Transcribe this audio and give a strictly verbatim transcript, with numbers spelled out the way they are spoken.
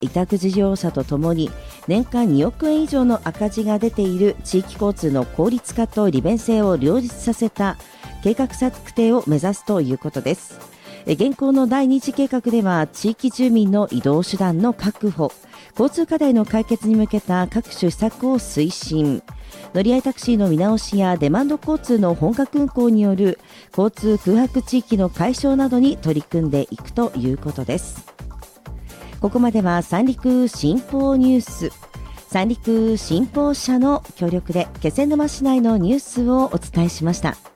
委託事業者とともに年間におくえん以上の赤字が出ている地域交通の効率化と利便性を両立させた計画策定を目指すということです。現行の第二次計画では地域住民の移動手段の確保、交通課題の解決に向けた各種施策を推進、乗り合いタクシーの見直しやデマンド交通の本格運行による交通空白地域の解消などに取り組んでいくということです。ここまでは三陸新報ニュース、三陸新報社の協力で気仙沼市内のニュースをお伝えしました。